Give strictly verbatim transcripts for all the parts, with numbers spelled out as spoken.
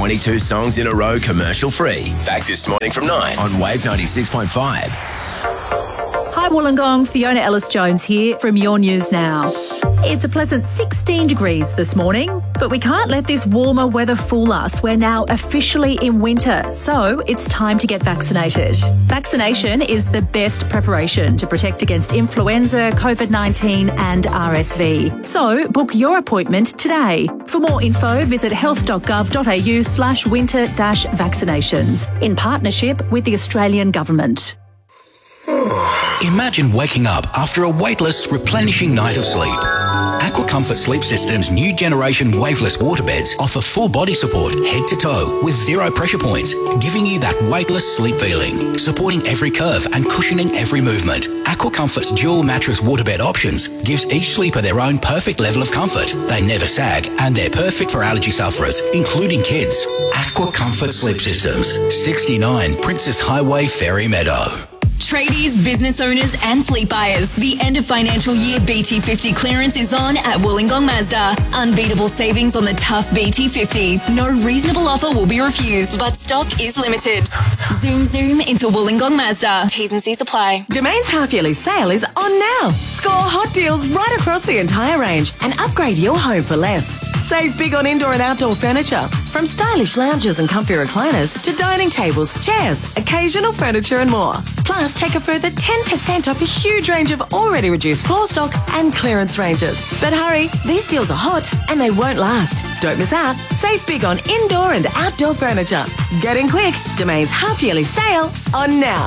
twenty-two songs in a row commercial free. Back this morning from nine on Wave ninety-six point five. Hi Wollongong, Fiona Ellis-Jones here from Your News Now. It's a pleasant sixteen degrees this morning, but we can't let this warmer weather fool us. We're now officially in winter, so it's time to get vaccinated. Vaccination is the best preparation to protect against influenza, COVID nineteen and R S V. So book your appointment today. For more info, visit health.gov.au slash winter dash vaccinations in partnership with the Australian Government. Imagine waking up after a weightless, replenishing night of sleep. Aqua Comfort Sleep System's new generation waveless waterbeds offer full body support head to toe with zero pressure points, giving you that weightless sleep feeling, supporting every curve and cushioning every movement. Aqua Comfort's dual mattress waterbed options gives each sleeper their own perfect level of comfort. They never sag and they're perfect for allergy sufferers, including kids. Aqua Comfort Sleep Systems, sixty-nine Princess Highway, Fairy Meadow. Tradies, business owners and fleet buyers, the end of financial year B T fifty clearance is on at Wollongong Mazda. Unbeatable savings on the tough B T fifty. No reasonable offer will be refused, but stock is limited. Zoom zoom into Wollongong Mazda. T's and C's apply. Domain's half-yearly sale is on now. Score hot deals right across the entire range and upgrade your home for less. Save big on indoor and outdoor furniture, from stylish lounges and comfy recliners to dining tables, chairs, occasional furniture and more. Plus, take a further ten percent off a huge range of already reduced floor stock and clearance ranges. But hurry, these deals are hot and they won't last. Don't miss out. Save big on indoor and outdoor furniture. Get in quick. Domain's half-yearly sale on now.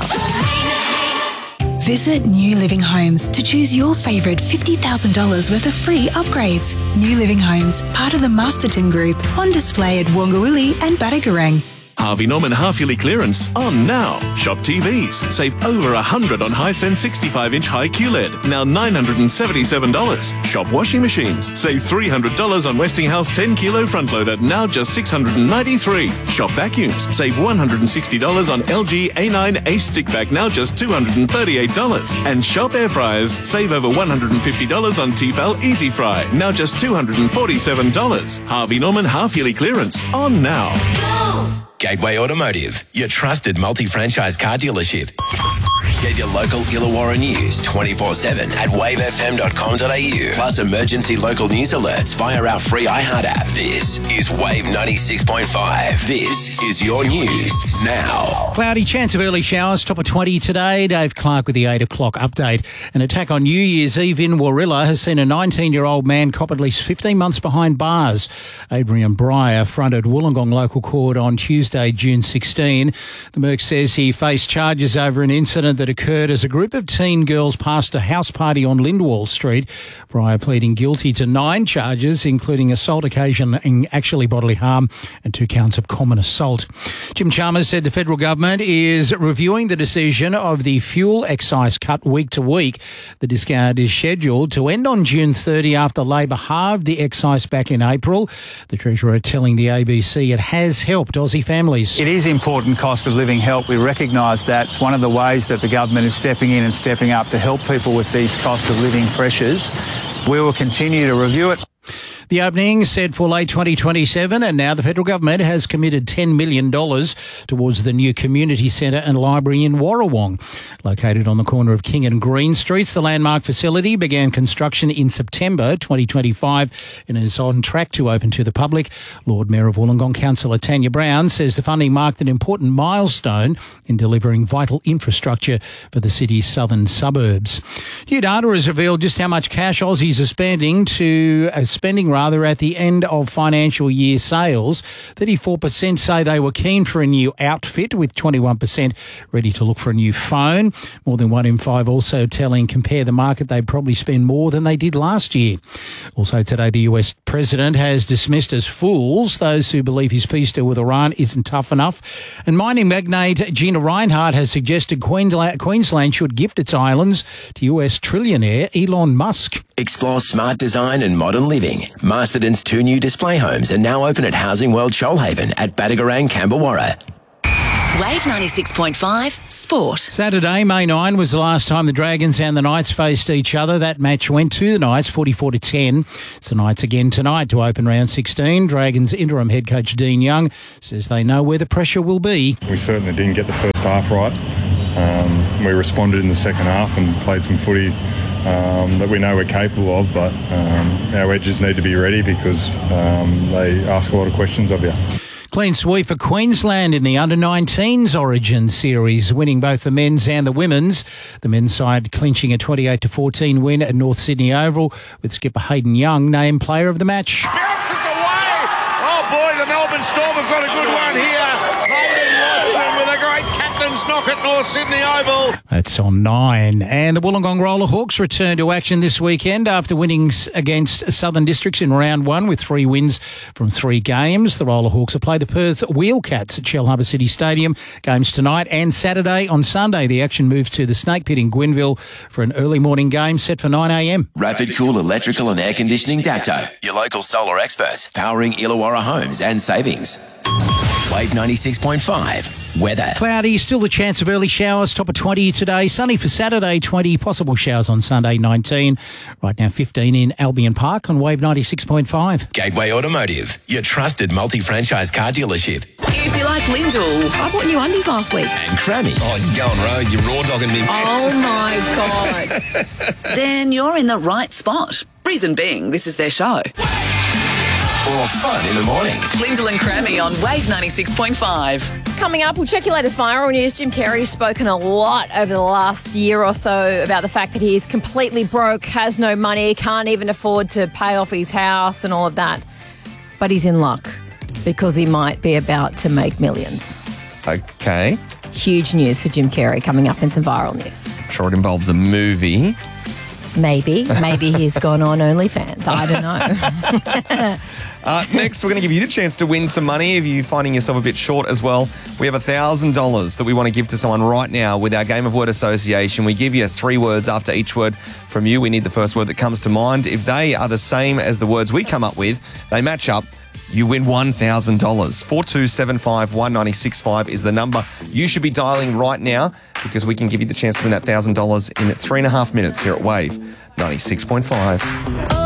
Visit New Living Homes to choose your favourite fifty thousand dollars worth of free upgrades. New Living Homes, part of the Masterton Group, on display at Wongawilli and Badagarang. Harvey Norman half-yearly clearance on now. Shop T Vs. Save over one hundred dollars on Hisense sixty-five inch high Q L E D. Now nine hundred seventy-seven dollars. Shop washing machines. Save three hundred dollars on Westinghouse ten kilo front loader. Now just six hundred ninety-three dollars. Shop vacuums. Save one hundred sixty dollars on L G A nine Ace Stick Vac. Now just two hundred thirty-eight dollars. And shop air fryers. Save over one hundred fifty dollars on Tefal Easy Fry. Now just two hundred forty-seven dollars. Harvey Norman half-yearly clearance on now. Gateway Automotive, your trusted multi-franchise car dealership. Get your local Illawarra news twenty-four seven at wave f m dot com dot a u. Plus emergency local news alerts via our free iHeart app. This is Wave ninety-six point five. This is your news now. Cloudy, chance of early showers, top of twenty today. Dave Clark with the eight o'clock update. An attack on New Year's Eve in Warilla has seen a nineteen-year-old man cop at least fifteen months behind bars. Adrian Breyer fronted Wollongong Local Court on Tuesday, June sixteenth. The Merc says he faced charges over an incident that occurred as a group of teen girls passed a house party on Lindwall Street. Breyer pleading guilty to nine charges, including assault occasioning actually bodily harm and two counts of common assault. Jim Chalmers said the federal government is reviewing the decision of the fuel excise cut week to week. The discount is scheduled to end on June thirtieth after Labor halved the excise back in April. The Treasurer telling the A B C it has helped Aussie families. It is important cost of living help. We recognise that. It's one of the ways that the government is stepping in and stepping up to help people with these cost of living pressures. We will continue to review it. The opening set for late twenty twenty-seven, and now the federal government has committed ten million dollars towards the new community centre and library in Warrawong. Located on the corner of King and Green Streets, the landmark facility began construction in September twenty twenty-five and is on track to open to the public. Lord Mayor of Wollongong, Councillor Tanya Brown, says the funding marked an important milestone in delivering vital infrastructure for the city's southern suburbs. New data has revealed just how much cash Aussies are spending to uh, spending rather at the end of financial year sales. thirty-four percent say they were keen for a new outfit, with twenty-one percent ready to look for a new phone. More than one in five also telling Compare the Market they'd probably spend more than they did last year. Also today, the U S President has dismissed as fools those who believe his peace deal with Iran isn't tough enough. And mining magnate Gina Rinehart has suggested Queensland should gift its islands to U S trillionaire Elon Musk. Explore smart design and modern living. Masterton's two new display homes are now open at Housing World Shoalhaven at Badagarang, Camberwarra. Wave ninety-six point five Sport. Saturday, May ninth, was the last time the Dragons and the Knights faced each other. That match went to the Knights, forty-four to ten. It's the Knights again tonight to open round sixteen. Dragons interim head coach Dean Young says they know where the pressure will be. We certainly didn't get the first half right. Um, we responded in the second half and played some footy um, that we know we're capable of, but um, our edges need to be ready because um, they ask a lot of questions of you. Clean sweep for Queensland in the under nineteens Origin Series, winning both the men's and the women's. The men's side clinching a twenty-eight to fourteen win at North Sydney Oval, with skipper Hayden Young named player of the match. Bounces away. Oh boy, the Melbourne Storm have got a good one here. Hayden Watson with a great captain's knock at North Sydney Oval. That's on nine. And the Wollongong Roller Hawks return to action this weekend after winning against Southern Districts in round one with three wins from three games. The Roller Hawks will play the Perth Wheelcats at Shellharbour City Stadium. Games tonight and Saturday. On Sunday, the action moves to the Snake Pit in Gwynville for an early morning game set for nine a m. Rapid Cool Electrical and Air Conditioning Dacto, your local solar experts, powering Illawarra homes and savings. Wave ninety-six point five. Weather. Cloudy, still the chance of early showers, top of twenty today. Sunny for Saturday, twenty. Possible showers on Sunday, nineteen. Right now, fifteen in Albion Park on Wave ninety-six point five. Gateway Automotive, your trusted multi-franchise car dealership. If you like Lindell, I bought new undies last week. And Crammy. Oh, you're going rogue. You're raw dogging me. Oh, my God. Then you're in the right spot. Reason being, this is their show. Or fun in the morning. Lindell and Crammy on Wave ninety-six point five. Coming up, we'll check your latest viral news. Jim Carrey's spoken a lot over the last year or so about the fact that he's completely broke, has no money, can't even afford to pay off his house and all of that. But he's in luck because he might be about to make millions. Okay. Huge news for Jim Carrey coming up in some viral news. I'm sure it involves a movie. Maybe. Maybe he's gone on OnlyFans. I don't know. uh, next, we're going to give you the chance to win some money if you're finding yourself a bit short as well. We have one thousand dollars that we want to give to someone right now with our Game of Word Association. We give you three words after each word from you. We need the first word that comes to mind. If they are the same as the words we come up with, they match up, you win one thousand dollars. four two seven five, one nine six five is the number you should be dialing right now because we can give you the chance to win that one thousand dollars in three and a half minutes here at Wave ninety-six point five.